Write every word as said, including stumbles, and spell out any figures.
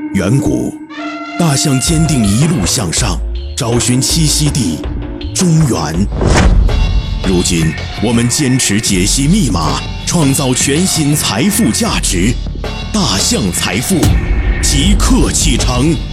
远古，大象坚定一路向上，找寻栖息地中原。如今，我们坚持解析密码，创造全新财富价值。大象财富即刻启程。